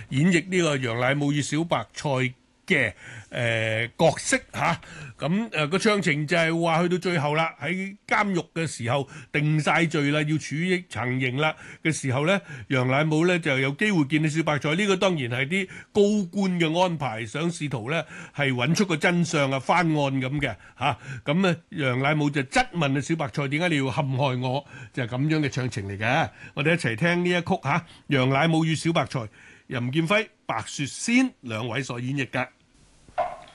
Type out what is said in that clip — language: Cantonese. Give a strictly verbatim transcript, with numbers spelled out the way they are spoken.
演繹呢個楊乃武與小白菜嘅誒、呃、角色嚇，咁誒個詳情就係話去到最後啦，喺監獄嘅時候定晒罪啦，要處以行刑啦嘅時候咧，楊乃武咧就有機會見到小白菜。呢、這個當然係啲高官嘅安排，想試圖咧係揾出個真相啊，翻案咁嘅嚇。咁咧楊乃武就質問啊小白菜，點解你要陷害我？就係、是、咁樣嘅詳情嚟嘅。我哋一齊聽呢一曲嚇，楊乃武與小白菜，任劍輝、白雪仙兩位所演繹嘅。